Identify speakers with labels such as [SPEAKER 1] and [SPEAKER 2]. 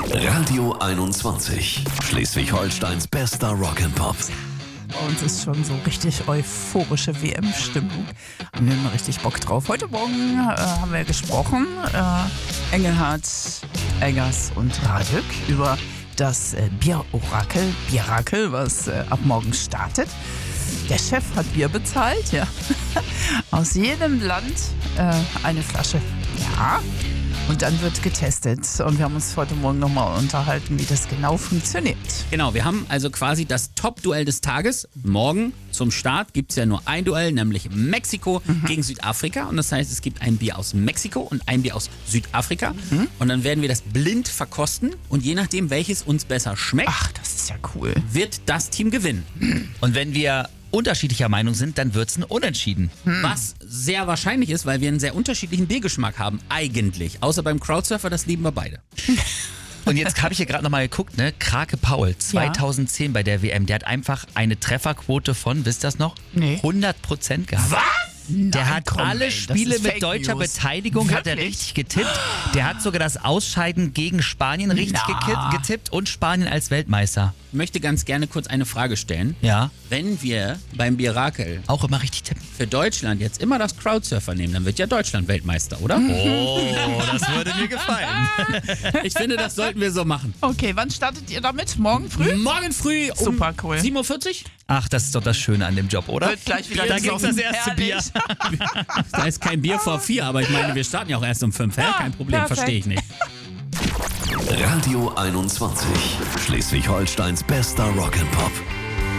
[SPEAKER 1] Radio 21. Schleswig-Holsteins bester Rock'n'Pop.
[SPEAKER 2] Bei uns ist schon so richtig euphorische WM-Stimmung. Haben wir immer richtig Bock drauf. Heute Morgen haben wir gesprochen, Engelhardt, Eggers und Radek, über das Bier-Orakel, was ab morgen startet. Der Chef hat Bier bezahlt, ja. Aus jedem Land eine Flasche. Ja. Und dann wird getestet. Und wir haben uns heute Morgen nochmal unterhalten, wie das genau funktioniert.
[SPEAKER 3] Genau, wir haben also quasi das Top-Duell des Tages. Morgen zum Start gibt es ja nur ein Duell, nämlich Mexiko gegen Südafrika. Und das heißt, es gibt ein Bier aus Mexiko und ein Bier aus Südafrika. Und dann werden wir das blind verkosten. Und je nachdem, welches uns besser schmeckt,
[SPEAKER 2] Ach, das ist ja cool.
[SPEAKER 3] wird das Team gewinnen.
[SPEAKER 4] Und wenn wir unterschiedlicher Meinung sind, dann wird's ein Unentschieden.
[SPEAKER 3] Was sehr wahrscheinlich ist, weil wir einen sehr unterschiedlichen Biergeschmack haben, eigentlich. Außer beim Crowdsurfer, das lieben wir beide.
[SPEAKER 4] Und jetzt habe ich hier gerade nochmal geguckt, ne? Krake Paul, 2010 bei der WM, der hat einfach eine Trefferquote von, wisst ihr das noch?
[SPEAKER 2] Nee.
[SPEAKER 4] 100% gehabt.
[SPEAKER 3] Was?
[SPEAKER 4] Der hat
[SPEAKER 2] komm,
[SPEAKER 4] alle
[SPEAKER 2] ey, das
[SPEAKER 4] Spiele
[SPEAKER 2] ist
[SPEAKER 4] mit
[SPEAKER 2] Fake
[SPEAKER 4] deutscher
[SPEAKER 2] News.
[SPEAKER 4] Beteiligung hat er
[SPEAKER 2] Wirklich?
[SPEAKER 4] richtig getippt. Der hat sogar das Ausscheiden gegen Spanien richtig getippt und Spanien als Weltmeister.
[SPEAKER 3] Ich möchte ganz gerne kurz eine Frage stellen.
[SPEAKER 4] Ja.
[SPEAKER 3] Wenn wir beim Bierakel
[SPEAKER 4] Auch immer richtig tippen.
[SPEAKER 3] für Deutschland jetzt immer das Crowdsurfer nehmen, dann wird ja Deutschland Weltmeister, oder?
[SPEAKER 4] Oh, das würde mir gefallen.
[SPEAKER 3] Ich finde, das sollten wir so machen.
[SPEAKER 2] Okay, wann startet ihr damit? Morgen früh?
[SPEAKER 3] Morgen früh um
[SPEAKER 2] Super cool.
[SPEAKER 3] 7.40 Uhr.
[SPEAKER 4] Ach, das ist doch das Schöne an dem Job, oder?
[SPEAKER 2] Wird gleich wieder
[SPEAKER 4] Da gibt's das
[SPEAKER 2] gesoffen.
[SPEAKER 4] erste Bier.
[SPEAKER 2] Herrlich.
[SPEAKER 3] Da ist kein Bier vor 4, aber ich meine, wir starten ja auch erst um 5. Hä? Kein Problem,
[SPEAKER 2] perfekt.
[SPEAKER 3] verstehe ich nicht.
[SPEAKER 1] Radio 21. Schleswig-Holsteins bester Rock'n'Pop.